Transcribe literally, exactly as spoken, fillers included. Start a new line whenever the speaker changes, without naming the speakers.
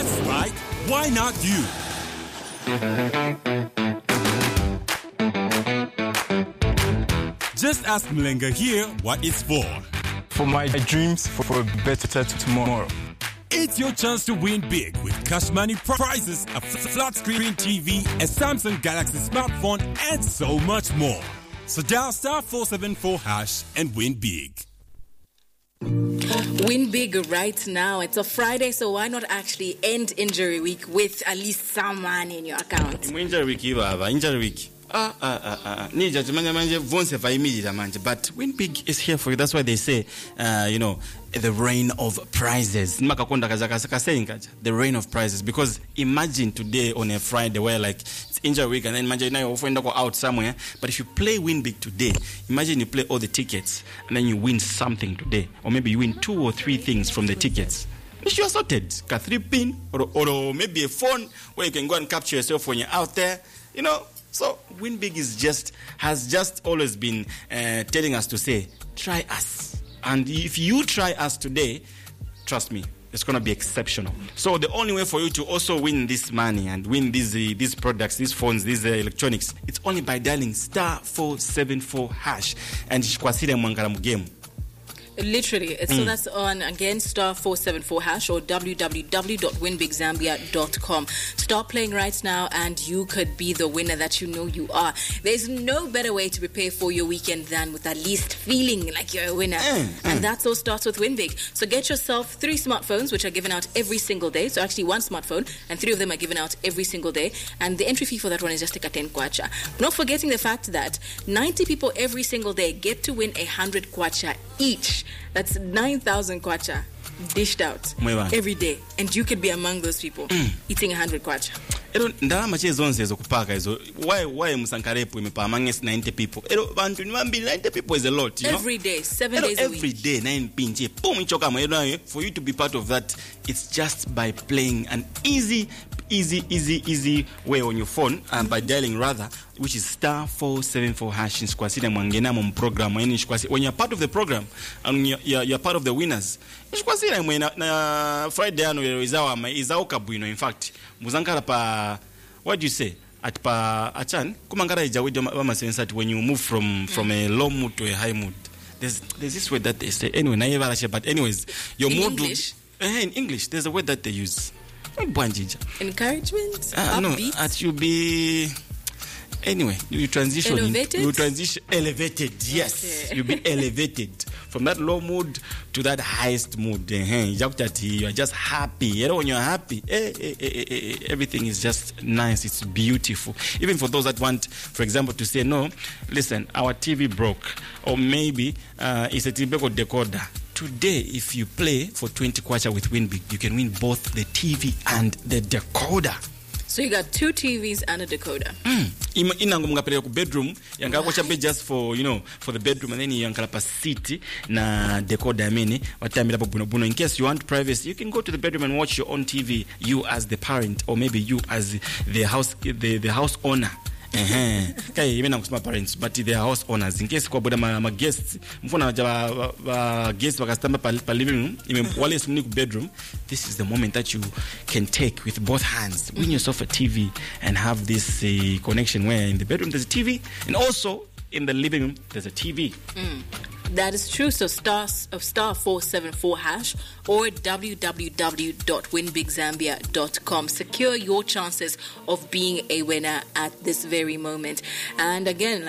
That's right. Why not you? Just ask Mlenga here what it's for.
For my dreams, for, for a better tomorrow.
It's your chance to win big with cash money prizes, a flat screen T V, a Samsung Galaxy smartphone, and so much more. So dial star four seven four hash and win big.
Win big right now. It's a Friday, so why not actually end injury week with at least some money in your account?
Injury week, injury week. Ah, ah, ah, ah. Nija, manje manje vonse fa immediate manje. But Win Big is here for you. That's why they say, uh, you know, the reign of prizes. The reign of prizes. Because imagine today on a Friday where like it's injury week and then imagine now you go out somewhere. But if you play Win Big today, imagine you play all the tickets and then you win something today, or maybe you win two or three things from the tickets. You are sorted. A three pin or, or maybe a phone where you can go and capture yourself when you're out there. You know. So Win Big is just has just always been uh, telling us to say, try us. And if you try us today, trust me, it's going to be exceptional. So the only way for you to also win this money and win these uh, these products, these phones, these uh, electronics, it's only by dialing star four seven four hash and shikwasile mwangala game.
Literally, it's, mm. so that's on again star four seven four hash or w w w dot win big zambia dot com. Start playing right now and you could be the winner that you know you are. There's no better way to prepare for your weekend than with at least feeling like you're a winner. Mm. And mm. that all starts with Win Big. So get yourself three smartphones which are given out every single day. So actually one smartphone and three of them are given out every single day. And the entry fee for that one is just like a ten kwacha. Not forgetting the fact that ninety people every single day get to win a one hundred kwacha each. That's nine thousand kwacha dished out every day. And you could be among those people mm. eating one hundred kwacha.
Ero ndalama chezonse zokupaka hizo. Why why musankarepo imepa among ninety people. Ero bantu niwambi ninety people is a lot, you know.
Every day, seven
Ero
days a week.
Every day nine pinche. Boom ichoka mo. For you to be part of that, it's just by playing an easy easy easy easy way on your phone and by dialing rather, which is star four seven four hash in Squasina Mwangena mom program. When you're part of the program and you're, you're, you're part of the winners, Squasina na Friday ano izawa izao kabuino. In fact, muzankara pa what do you say? At pa achan kumangara ijawido mama sensat when you move from from a low mood to a high mood. There's there's this word that they say. Anyway, na but anyways, your
in
mood
English?
Do, uh, in English, there's a word that they use.
Encouragement?
Uh, no, at you be anyway, you transition
elevated?
You transition elevated, yes. Okay. You be elevated from that low mood to that highest mood. You are just happy. You know, when you're happy, eh, eh, eh, eh, everything is just nice. It's beautiful. Even for those that want, for example, to say, no, listen, our T V broke. Or maybe uh, it's a T V broke decoder. Today, if you play for twenty kwacha with Win Big, you can win both the T V and the decoder.
So you got two T Vs and a decoder.
Mm. Inango mungapeleka ku bedroom, yanga kwacha be just for, you know, for the bedroom, and then yanga pa city na decoder amene watambira po buno buno. In case you want privacy, you can go to the bedroom and watch your own T V, you as the parent or maybe you as the house the, the house owner. Eh kai imena kusema parents but they are house owners. In case kwa boda ma, ma guests mfuna ba, ba guests wakastamba pa, pa living room ime wale sumni ku bedroom, this is the moment that you can take with both hands, win yourself a T V and have this uh, connection where in the bedroom there's a T V and also in the living room there's a T V.
Mm. That is true. So star of star four seven four hash or w w w dot win big zambia dot com. Secure your chances of being a winner at this very moment. And again,